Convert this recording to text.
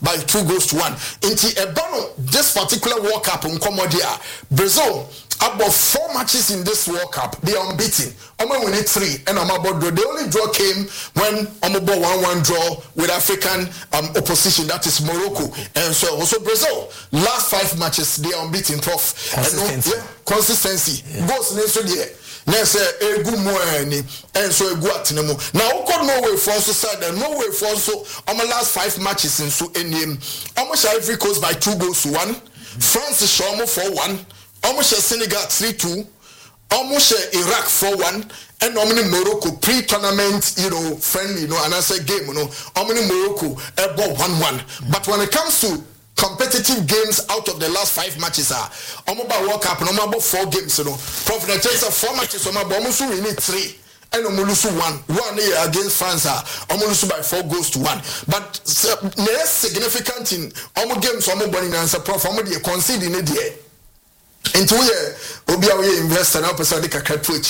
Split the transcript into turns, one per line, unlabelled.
by 2-1. Into Ebano, this particular World Cup in Comodia, Brazil, about 4 matches in this World Cup, they are unbeaten. Omo win it 3, and about the only draw came when Omo 1-1 draw with African opposition, that is Morocco. And so also Brazil, last 5 matches, they are unbeaten, Prof. Consistency. Goes next year. Nese egu moeni and so egu atenemu. Now oko Norway for also said that Norway for also on the last 5 matches in so enim. Almost Ivory Coast by 2-1. France is Shomo 4-1. Almost Senegal 3-2. Almost Iraq 4-1. And normally Morocco pre-tournament, friendly, and I say game, normally Morocco about 1-1. But when it comes to competitive games out of the last 5 matches about World Cup, about 4 games, Prophet Chelsea 4 matches, almost we need 3. And Omulusu 1 year against France, Omulusu by 4-1. But less significant in Omo games, Omo Bonnie answer Prof, Omo concede in the into Obia investor now person kakra to